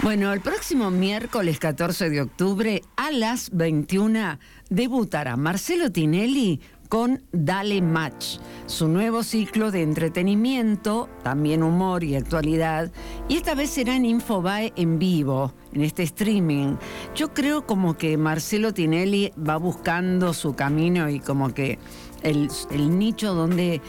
Bueno, el próximo miércoles 14 de octubre a las 21 debutará Marcelo Tinelli con Dale Match, su nuevo ciclo de entretenimiento, también humor y actualidad, y esta vez será en Infobae en vivo, en este streaming. Yo creo como que Marcelo Tinelli va buscando su camino y como que el nicho donde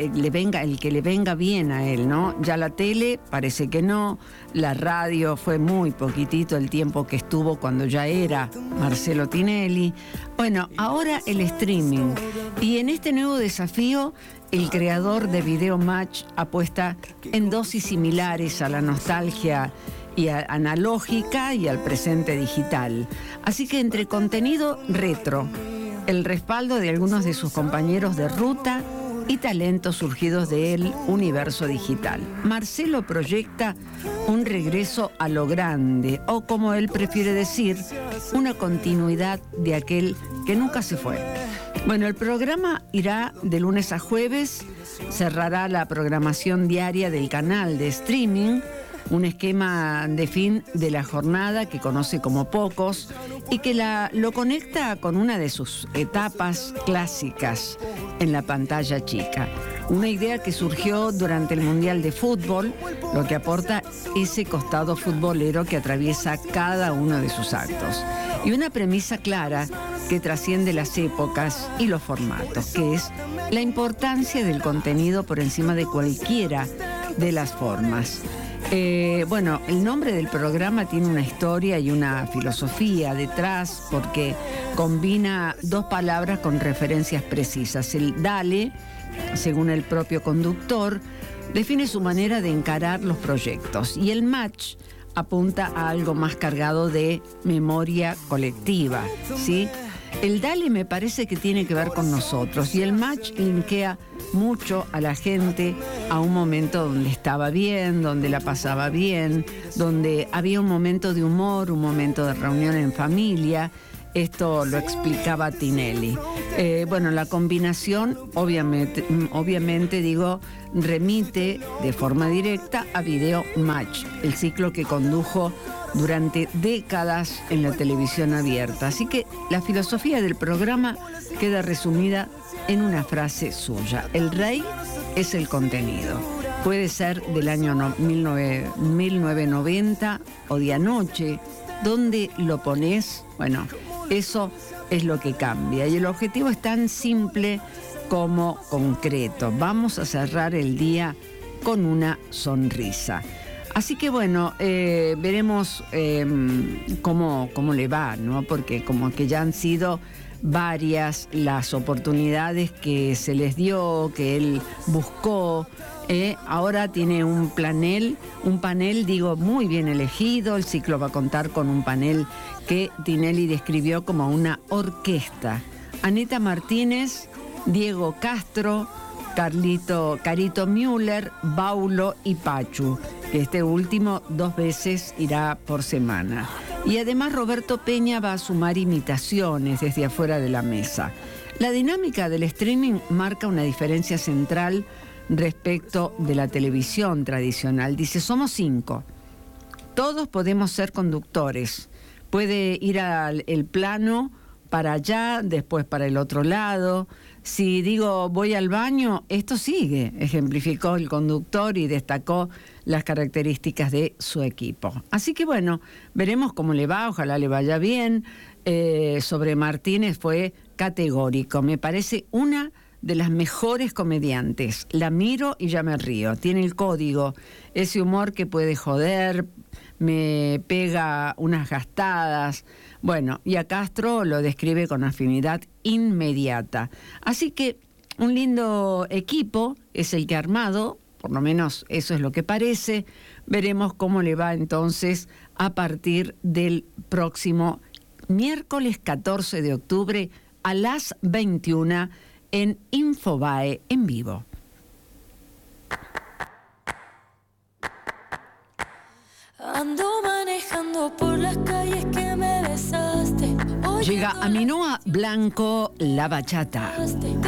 el que le venga bien a él, ¿no? Ya la tele parece que no, la radio fue muy poquitito el tiempo que estuvo cuando ya era Marcelo Tinelli. Bueno, ahora el streaming. Y en este nuevo desafío, el creador de Video Match apuesta en dosis similares a la nostalgia y analógica y al presente digital. Así que entre contenido retro, el respaldo de algunos de sus compañeros de ruta y talentos surgidos del universo digital, Marcelo proyecta un regreso a lo grande, o como él prefiere decir, una continuidad de aquel que nunca se fue. Bueno, el programa irá de lunes a jueves, cerrará la programación diaria del canal de streaming, un esquema de fin de la jornada que conoce como pocos y que lo conecta con una de sus etapas clásicas en la pantalla chica. Una idea que surgió durante el Mundial de Fútbol, lo que aporta ese costado futbolero que atraviesa cada uno de sus actos. Y una premisa clara que trasciende las épocas y los formatos, que es la importancia del contenido por encima de cualquiera de las formas. Bueno, el nombre del programa tiene una historia y una filosofía detrás porque combina dos palabras con referencias precisas. El dale, según el propio conductor, define su manera de encarar los proyectos y el match apunta a algo más cargado de memoria colectiva, ¿sí? El dale me parece que tiene que ver con nosotros y el match linkea mucho a la gente a un momento donde estaba bien, donde la pasaba bien, donde había un momento de humor, un momento de reunión en familia. Esto lo explicaba Tinelli. Bueno, la combinación obviamente digo, remite de forma directa a Video Match, el ciclo que condujo durante décadas en la televisión abierta. Así que la filosofía del programa queda resumida en una frase suya: el rey es el contenido. Puede ser del año 1990 o de anoche. ¿Dónde lo pones? Bueno, eso es lo que cambia. Y el objetivo es tan simple como concreto. Vamos a cerrar el día con una sonrisa. Así que bueno, veremos cómo le va, ¿no? Porque como que ya han sido varias las oportunidades que se les dio, que él buscó. Ahora tiene un panel, digo, muy bien elegido. El ciclo va a contar con un panel que Tinelli describió como una orquesta. Aneta Martínez, Diego Castro, Carito Müller, Baulo y Pachu. Este último 2 veces irá por semana. Y además Roberto Peña va a sumar imitaciones desde afuera de la mesa. La dinámica del streaming marca una diferencia central respecto de la televisión tradicional. Dice, somos 5. Todos podemos ser conductores. Puede ir al plano para allá, después para el otro lado. Si digo voy al baño, esto sigue, ejemplificó el conductor y destacó las características de su equipo. Así que bueno, veremos cómo le va, ojalá le vaya bien. Sobre Martínez fue categórico, me parece una de las mejores comediantes. La miro y ya me río. Tiene el código, ese humor que puede joder, me pega unas gastadas. Bueno, y a Castro lo describe con afinidad inmediata. Así que un lindo equipo es el que ha armado, por lo menos eso es lo que parece. Veremos cómo le va entonces a partir del próximo miércoles 14 de octubre a las 21 en Infobae en vivo. Ando manejando por las calles que me besaste. Llega Aminúa Blanco, La Bachata.